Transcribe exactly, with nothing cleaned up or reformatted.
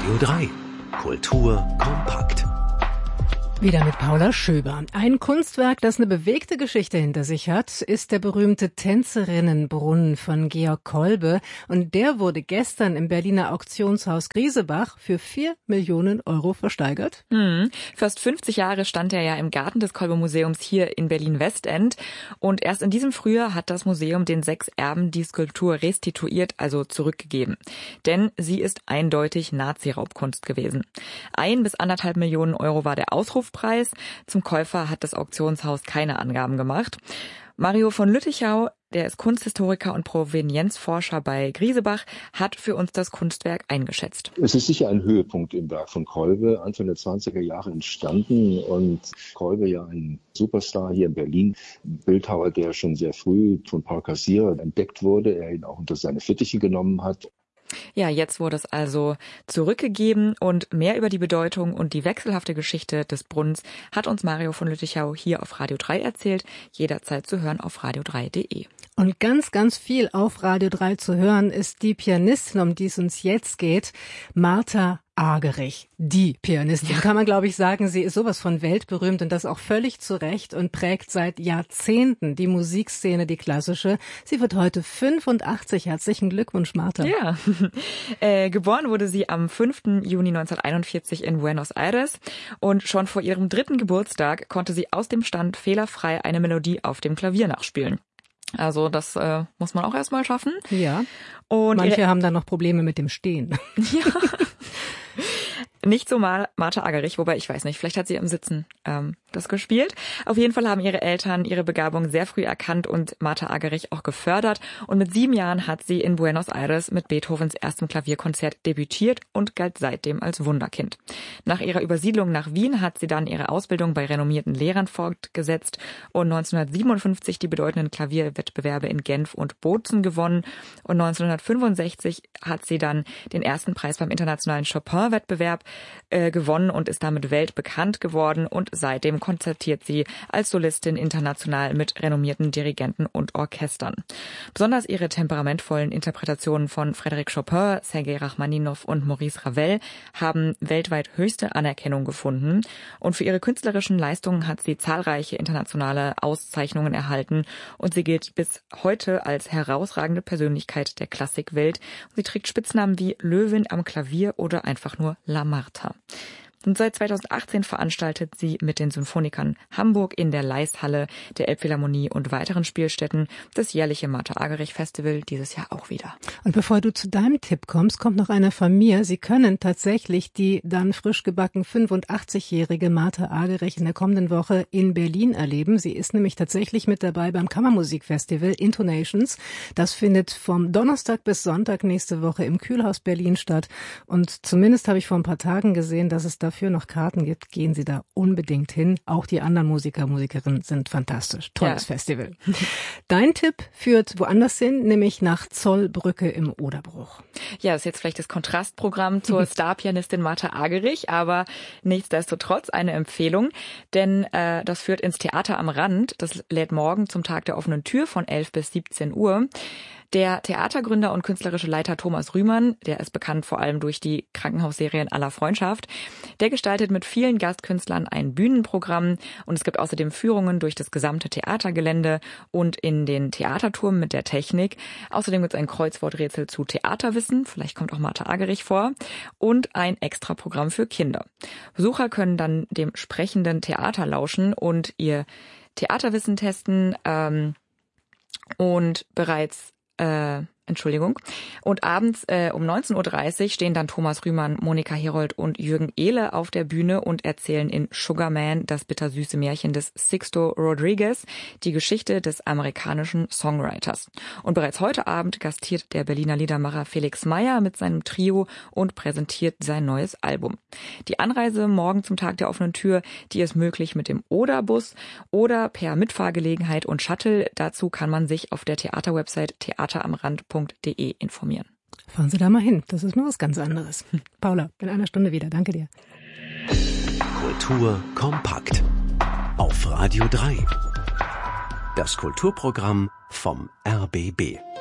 Radio drei. Kultur kompakt. Wieder mit Paula Schöber. Ein Kunstwerk, das eine bewegte Geschichte hinter sich hat, ist der berühmte Tänzerinnenbrunnen von Georg Kolbe. Und der wurde gestern im Berliner Auktionshaus Griesebach für vier Millionen Euro versteigert. Hm. Fast fünfzig Jahre stand er ja im Garten des Kolbe-Museums hier in Berlin-Westend. Und erst in diesem Frühjahr hat das Museum den sechs Erben die Skulptur restituiert, also zurückgegeben. Denn sie ist eindeutig Nazi-Raubkunst gewesen. Ein bis anderthalb Millionen Euro war der Ausruf. Preis. Zum Käufer hat das Auktionshaus keine Angaben gemacht. Mario von Lüttichau, der ist Kunsthistoriker und Provenienzforscher bei Griesebach, hat für uns das Kunstwerk eingeschätzt. Es ist sicher ein Höhepunkt im Werk von Kolbe, Anfang der zwanziger Jahre entstanden und Kolbe ja ein Superstar hier in Berlin, Bildhauer, der schon sehr früh von Paul Cassirer entdeckt wurde, er ihn auch unter seine Fittiche genommen hat. Ja, jetzt wurde es also zurückgegeben und mehr über die Bedeutung und die wechselhafte Geschichte des Brunnens hat uns Mario von Lüttichau hier auf Radio drei erzählt, jederzeit zu hören auf radio drei punkt de. Und ganz, ganz viel auf Radio drei zu hören ist die Pianistin, um die es uns jetzt geht, Martha Argerich, die Pianistin, ja. Kann man, glaube ich, sagen, sie ist sowas von weltberühmt und das auch völlig zu Recht und prägt seit Jahrzehnten die Musikszene, die klassische. Sie wird heute fünfundachtzig. Herzlichen Glückwunsch, Martha. Ja, äh, geboren wurde sie am fünften Juni neunzehnhunderteinundvierzig in Buenos Aires und schon vor ihrem dritten Geburtstag konnte sie aus dem Stand fehlerfrei eine Melodie auf dem Klavier nachspielen. Also das äh, muss man auch erstmal schaffen. Ja, und manche ihre... haben dann noch Probleme mit dem Stehen. Ja. Nicht so Mar- Martha Argerich, wobei ich weiß nicht, vielleicht hat sie im Sitzen ähm, das gespielt. Auf jeden Fall haben ihre Eltern ihre Begabung sehr früh erkannt und Martha Argerich auch gefördert. Und mit sieben Jahren hat sie in Buenos Aires mit Beethovens erstem Klavierkonzert debütiert und galt seitdem als Wunderkind. Nach ihrer Übersiedlung nach Wien hat sie dann ihre Ausbildung bei renommierten Lehrern fortgesetzt und neunzehnhundertsiebenundfünfzig die bedeutenden Klavierwettbewerbe in Genf und Bozen gewonnen. Und neunzehnhundertfünfundsechzig hat sie dann den ersten Preis beim internationalen Chopin-Wettbewerb äh, gewonnen und ist damit weltbekannt geworden. Und seitdem konzertiert sie als Solistin international mit renommierten Dirigenten und Orchestern. Besonders ihre temperamentvollen Interpretationen von Frédéric Chopin, Sergei Rachmaninow und Maurice Ravel haben weltweit höchste Anerkennung gefunden. Und für ihre künstlerischen Leistungen hat sie zahlreiche internationale Auszeichnungen erhalten und sie gilt bis heute als herausragende Persönlichkeit der Klassikwelt. Sie trägt Spitznamen wie Löwin am Klavier oder einfach nur La Martha. Und seit zweitausendachtzehn veranstaltet sie mit den Symphonikern Hamburg in der Leishalle der Elbphilharmonie und weiteren Spielstätten das jährliche Martha Argerich Festival, dieses Jahr auch wieder. Und bevor du zu deinem Tipp kommst, kommt noch einer von mir. Sie können tatsächlich die dann frisch gebacken fünfundachtzigjährige Martha Argerich in der kommenden Woche in Berlin erleben. Sie ist nämlich tatsächlich mit dabei beim Kammermusikfestival Intonations. Das findet vom Donnerstag bis Sonntag nächste Woche im Kühlhaus Berlin statt. Und zumindest habe ich vor ein paar Tagen gesehen, dass es da dafür noch Karten gibt, gehen Sie da unbedingt hin. Auch die anderen Musiker, Musikerinnen sind fantastisch. Tolles ja. Festival. Dein Tipp führt woanders hin, nämlich nach Zollbrücke im Oderbruch. Ja, das ist jetzt vielleicht das Kontrastprogramm zur Starpianistin Martha Argerich, aber nichtsdestotrotz eine Empfehlung, denn äh, das führt ins Theater am Rand. Das lädt morgen zum Tag der offenen Tür von elf bis siebzehn Uhr. Der Theatergründer und künstlerische Leiter Thomas Rühmann, der ist bekannt vor allem durch die Krankenhausserien Aller Freundschaft, der gestaltet mit vielen Gastkünstlern ein Bühnenprogramm und es gibt außerdem Führungen durch das gesamte Theatergelände und in den Theaterturm mit der Technik. Außerdem gibt es ein Kreuzworträtsel zu Theaterwissen, vielleicht kommt auch Martha Argerich vor, und ein Extraprogramm für Kinder. Besucher können dann dem sprechenden Theater lauschen und ihr Theaterwissen testen ähm, und bereits Äh, Entschuldigung. Und abends äh, um neunzehn Uhr dreißig stehen dann Thomas Rühmann, Monika Herold und Jürgen Ehle auf der Bühne und erzählen in Sugarman, das bittersüße Märchen des Sixto Rodriguez, die Geschichte des amerikanischen Songwriters. Und bereits heute Abend gastiert der Berliner Liedermacher Felix Meyer mit seinem Trio und präsentiert sein neues Album. Die Anreise morgen zum Tag der offenen Tür, die ist möglich mit dem Oderbus oder per Mitfahrgelegenheit und Shuttle. Dazu kann man sich auf der Theaterwebsite theateramrand punkt de informieren. Fahren Sie da mal hin, das ist nur was ganz anderes. Paula, in einer Stunde wieder. Danke dir. Kultur kompakt auf Radio drei. Das Kulturprogramm vom R B B.